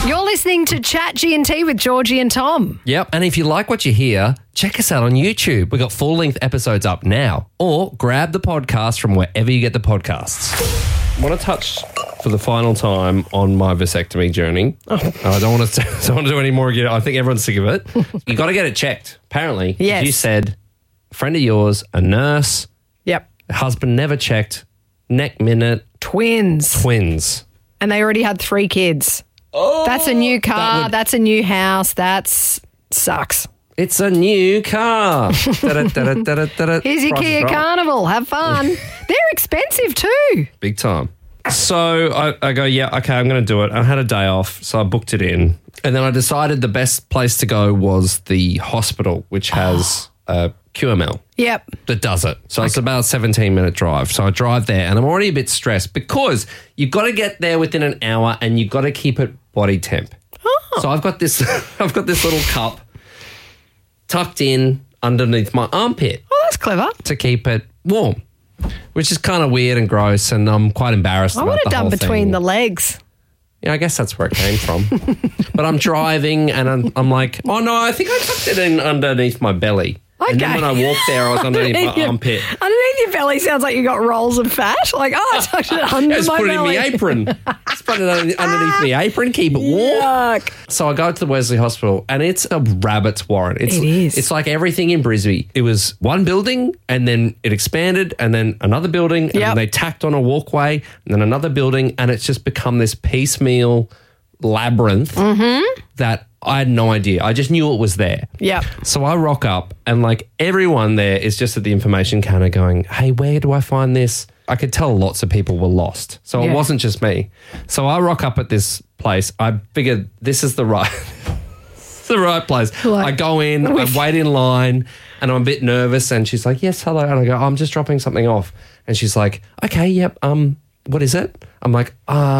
You're listening to Chat G&T with Georgie and Tom. Yep. And if you like what you hear, check us out on YouTube. We've got full-length episodes up now. Or grab the podcast from wherever you get the podcasts. I want to touch for the final time on my vasectomy journey. I don't want to do any more again. I think everyone's sick of it. You got to get it checked, apparently. Yes. You said a friend of yours, a nurse, Yep. husband never checked, neck minute, Twins. And they already had 3 kids. Oh, That's a new car. That's a new house. Sucks. It's a new car. Here's your Kia Carnival. Have fun. They're expensive too. Big time. So I go, yeah, okay, I'm going to do it. I had a day off, so I booked it in. And then I decided the best place to go was the hospital, which has a QML. Yep. That does it. So it's about a 17-minute drive. So I drive there and I'm already a bit stressed because you've got to get there within an hour and you've got to keep it body temp. Oh. So I've got this little cup tucked in underneath my armpit. Oh, that's clever. To keep it warm, which is kind of weird and gross, and I'm quite embarrassed about the whole thing. I would have done between the legs. Yeah, I guess that's where it came from. But I'm driving and I'm like, oh no, I think I tucked it in underneath my belly. Okay. And then when I walked there, I was underneath my armpit. Underneath your belly sounds like you got rolls of fat. Like, I tucked it under Just my put belly. it in the apron. Just put it underneath the apron, keep it warm. Yuck. So I go to the Wesley Hospital and it's a rabbit's warren. It is. It's like everything in Brisbane. It was one building and then it expanded and then another building and then they tacked on a walkway and then another building and it's just become this piecemeal labyrinth that I had no idea. I just knew it was there. Yep. So I rock up and like everyone there is just at the information counter going, hey, where do I find this? I could tell lots of people were lost. So it wasn't just me. So I rock up at this place. I figured this is the right place. Like, I go in, I wait in line and I'm a bit nervous and she's like, yes, hello. And I go, I'm just dropping something off. And she's like, okay, yep. What is it? I'm like,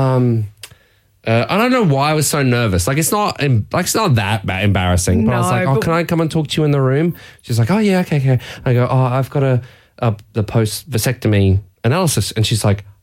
I don't know why I was so nervous. Like it's not that embarrassing. But I was like, oh, can I come and talk to you in the room? She's like, oh yeah, okay. I go, oh, I've got the post vasectomy analysis, and she's like,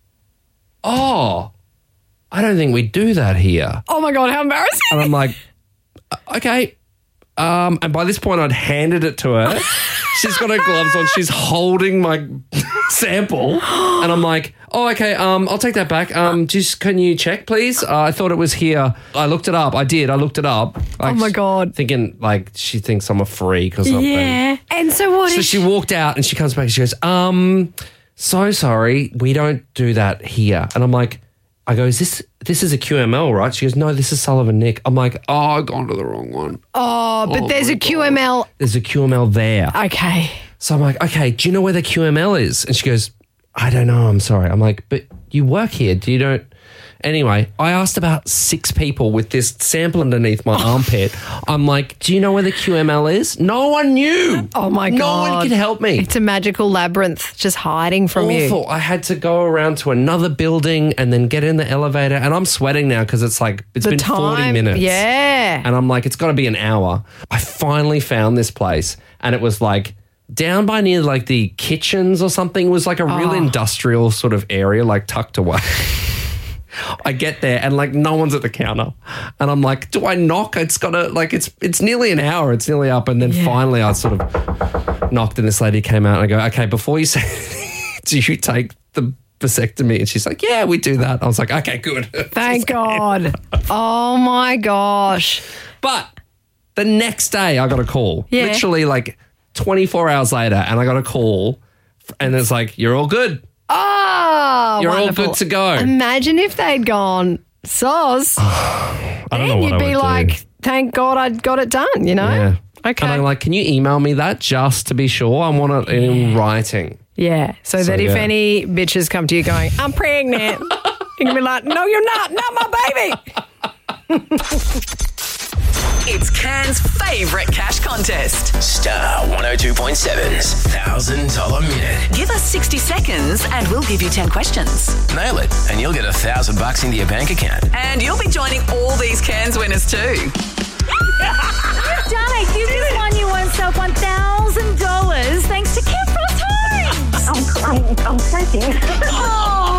oh, I don't think we do that here. Oh my God, how embarrassing! And I'm like, okay. And by this point, I'd handed it to her. She's got her gloves on. She's holding my sample. And I'm like, oh, okay, I'll take that back. Just can you check, please? I thought it was here. I looked it up. I looked it up. Like, oh, my God. Thinking, like, she thinks I'm a freak or something. Yeah. And so what So she walked out and she comes back and she goes, so sorry, we don't do that here. And I'm like, I go, this is a QML, right? She goes, no, this is Sullivan Nick. I'm like, oh, I got onto the wrong one. Oh, but there's a QML. There's a QML there. Okay. So I'm like, okay, do you know where the QML is? And she goes, I don't know, I'm sorry. I'm like, but you work here, don't... Anyway, I asked about 6 people with this sample underneath my armpit. I'm like, do you know where the QML is? No one knew. Oh, my God. No one could help me. It's a magical labyrinth just hiding from you. Awful. I had to go around to another building and then get in the elevator. And I'm sweating now because it's like, it's been 40 minutes. Yeah. And I'm like, it's got to be an hour. I finally found this place and it was like down by near like the kitchens or something. It was like a real industrial sort of area, like tucked away. I get there and like no one's at the counter and I'm like, do I knock? It's gotta like, it's nearly an hour. It's nearly up. And then finally I sort of knocked and this lady came out and I go, okay, before you say, do you take the vasectomy? And she's like, yeah, we do that. I was like, okay, good. Thank God. Oh my gosh. But the next day I got a call, literally like 24 hours later, and I got a call and it's like, you're all good. Oh, you're wonderful. all good to go. Imagine if they'd gone, soz. I don't know what you'd I be would like, do. thank God I got it done, you know? Yeah. Okay. And I'm like, can you email me that just to be sure? I want it in writing. Yeah. So that if any bitches come to you going, I'm pregnant, you can be like, no, you're not my baby. It's Can's favourite cash contest. Star 102.7's $1,000 minute. Give us 60 seconds and we'll give you 10 questions. Nail it, and you'll get $1,000 into your bank account. And you'll be joining all these Can's winners too. You've done it. You just won yourself $1,000 thanks to Kim Frost Homes. I'm thanking. Oh.